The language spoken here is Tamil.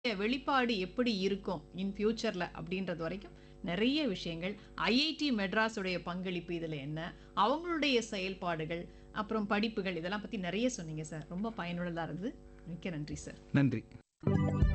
வெளிப்பாடு எப்படி இருக்கும் இன் ஃபியூச்சர்ல அப்படின்றது வரைக்கும் நிறைய விஷயங்கள். ஐஐடி மெட்ராஸ் உடைய பங்களிப்பு இதுல என்ன? அவங்களுடைய செயல்பாடுகள், அப்புறம் படிப்புகள் இதெல்லாம் பத்தி நிறைய சொன்னீங்க சார். ரொம்ப பயனுள்ளதா இருந்தது. மிக்க நன்றி சார். நன்றி.